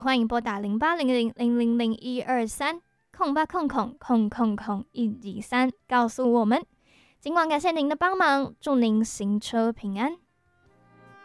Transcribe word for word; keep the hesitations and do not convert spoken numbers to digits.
欢迎拨打零八零零零零零一二三空八空空空空空一二三告诉我们。尽管感谢您的帮忙，祝您行车平安。